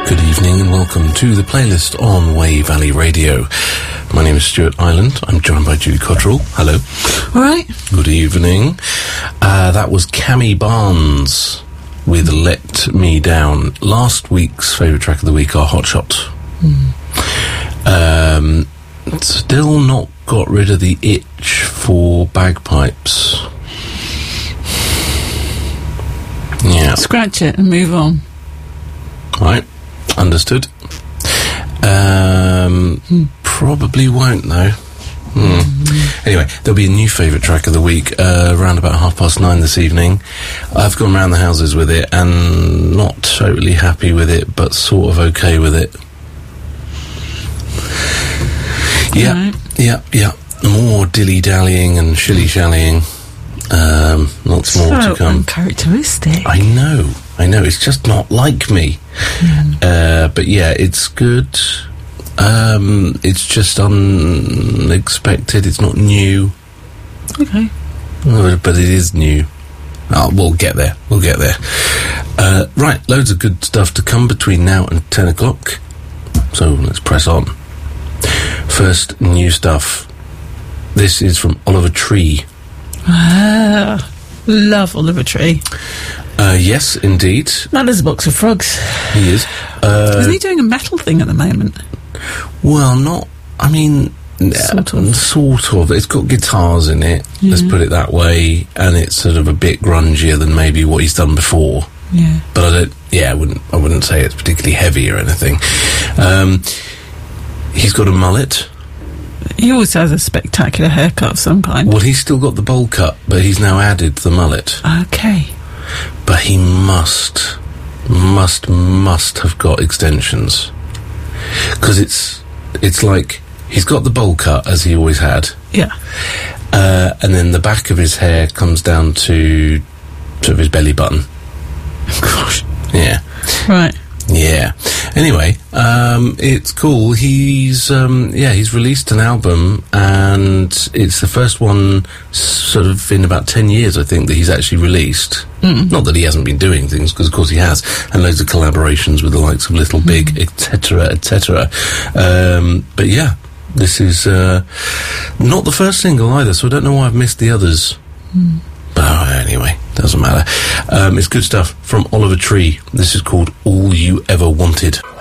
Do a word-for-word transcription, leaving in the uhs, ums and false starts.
Good evening and welcome to the playlist on Way Valley Radio. My name is Stuart Ireland. I'm joined by Julie Cottrell. Hello. All right. Good evening. Uh, that was Cammy Barnes with Let Me Down. Last week's favourite track of the week, our Hot Shot. Mm. Um, still not got rid of the itch for bagpipes. Yeah. Scratch it and move on. Right. Understood. Um, hmm. Probably won't, though. Hmm. Mm. Anyway, there'll be a new favourite track of the week uh, around about half past nine this evening. I've gone round the houses with it and not totally happy with it, but sort of okay with it. Yeah, right. yeah, yeah. More dilly-dallying and shilly-shallying. Um, lots so more to come. Uncharacteristic. I know, I know. It's just not like me. Mm. Uh, but yeah, it's good. Um, it's just unexpected. It's not new. Okay. Uh, but it is new. Oh, we'll get there. We'll get there. Uh, right, loads of good stuff to come between now and ten o'clock. So let's press on. First, new stuff. This is from Oliver Tree. Ah, love Oliver Tree. Uh, yes, indeed. Man is a box of frogs. He is. Uh, Isn't he doing a metal thing at the moment? Well, not... I mean... Sort of. Uh, sort of. It's got guitars in it, yeah. Let's put it that way, and it's sort of a bit grungier than maybe what he's done before. Yeah. But I don't... Yeah, I wouldn't, I wouldn't say it's particularly heavy or anything. Um, he's got a mullet. He always has a spectacular haircut of some kind. Well, he's still got the bowl cut, but he's now added the mullet. Okay. But he must, must, must have got extensions. Because it's, it's like, he's got the bowl cut, as he always had. Yeah. Uh, and then the back of his hair comes down to sort of his belly button. Gosh. Yeah. Right. Yeah. Anyway, um, it's cool. He's, um, yeah, he's released an album, and it's the first one sort of in about ten years, I think, that he's actually released. Mm. Not that he hasn't been doing things, because of course he has, and loads of collaborations with the likes of Little Big, mm. et cetera, et cetera. Um, but yeah, this is, uh, not the first single either, so I don't know why I've missed the others. Mm. But anyway, doesn't matter. Um, it's good stuff from Oliver Tree. This is called All You Ever Wanted.